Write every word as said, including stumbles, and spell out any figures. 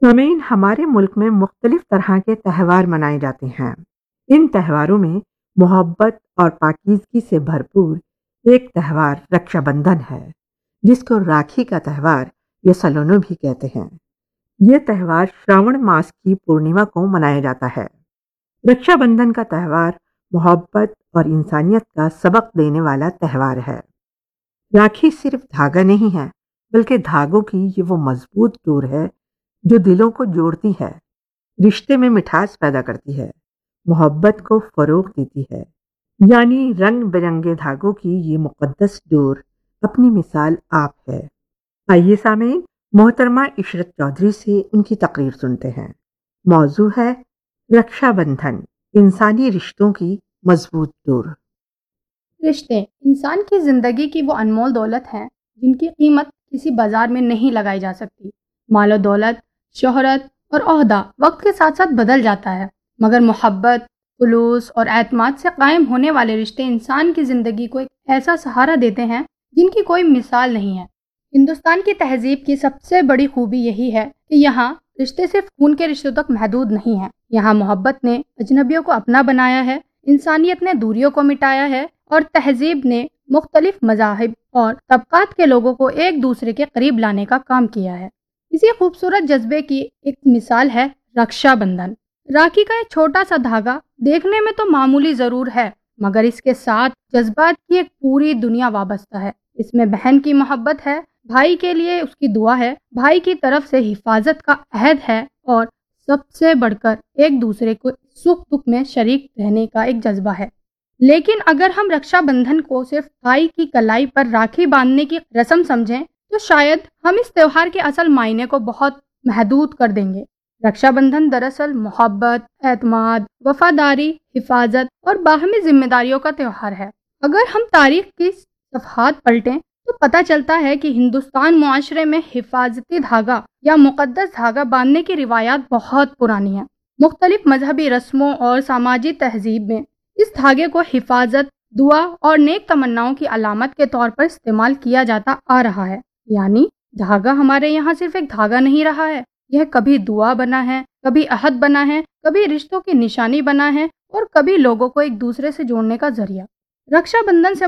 सामीन, हमारे मुल्क में मुख्तलिफ तरह के त्यौहार मनाए जाते हैं। इन त्योहारों में मोहब्बत और पाकीज़गी से भरपूर एक त्यौहार रक्षाबंधन है, जिसको राखी का त्यौहार या सलोनो भी कहते हैं। ये त्यौहार श्रावण मास की पूर्णिमा को मनाया जाता है। रक्षाबंधन का त्यौहार मोहब्बत और इंसानियत का सबक देने वाला त्यौहार है। राखी सिर्फ धागा नहीं है, बल्कि धागों की ये वो मजबूत डोर है जो दिलों को जोड़ती है, रिश्ते में मिठास पैदा करती है, मोहब्बत को फरोग देती है। यानी रंग बिरंगे धागों की ये मुकद्दस डोर अपनी मिसाल आप है। आइए सामीन, मोहतरमा इशरत चौधरी से उनकी तकरीर सुनते हैं। मौजू है रक्षाबंधन, इंसानी रिश्तों की मजबूत डोर। रिश्ते इंसान की जिंदगी की वो अनमोल दौलत हैं जिनकी कीमत किसी बाजार में नहीं लगाई जा सकती। मालो दौलत, शोहरत और ओहदा वक्त के साथ साथ बदल जाता है, मगर मोहब्बत, खुलूस और एतमाद से कायम होने वाले रिश्ते इंसान की जिंदगी को एक ऐसा सहारा देते हैं जिनकी कोई मिसाल नहीं है। हिंदुस्तान की तहजीब की सबसे बड़ी खूबी यही है कि यहाँ रिश्ते सिर्फ खून के रिश्तों तक महदूद नहीं है। यहाँ मोहब्बत ने अजनबियों को अपना बनाया है, इंसानियत ने दूरियों को मिटाया है और तहजीब ने मुख्तलिफ मज़ाहिब और तबकात के लोगों को एक दूसरे के करीब लाने का काम किया है। इसी खूबसूरत जज्बे की एक मिसाल है रक्षाबंधन। राखी का एक छोटा सा धागा देखने में तो मामूली जरूर है, मगर इसके साथ जज्बात की एक पूरी दुनिया वाबस्ता है। इसमें बहन की मोहब्बत है, भाई के लिए उसकी दुआ है, भाई की तरफ से हिफाजत का अहद है और सबसे बढ़कर एक दूसरे को सुख दुख में शरीक रहने का एक जज्बा है। लेकिन अगर हम रक्षाबंधन को सिर्फ भाई की कलाई पर राखी बांधने की रस्म समझें तो शायद हम इस त्योहार के असल मायने को बहुत महदूद कर देंगे। रक्षाबंधन दरअसल मोहब्बत, एतमाद, वफादारी, हिफाजत और बाहमी जिम्मेदारियों का त्योहार है। अगर हम तारीख की सफ़हात पलटें तो पता चलता है कि हिंदुस्तान मुआशरे में हिफाजती धागा या मुकद्दस धागा बांधने की रिवायात बहुत पुरानी है। मुख्तलिफ मजहबी रस्मों और सामाजी तहजीब में इस धागे को हिफाजत, दुआ और नेक तमन्नाओं की अलामत के तौर पर इस्तेमाल किया जाता आ रहा है। यानी धागा हमारे यहाँ सिर्फ एक धागा नहीं रहा है, यह कभी दुआ बना है, कभी अहद बना है, कभी रिश्तों की निशानी बना है और कभी लोगों को एक दूसरे से जोड़ने का जरिया। रक्षाबंधन से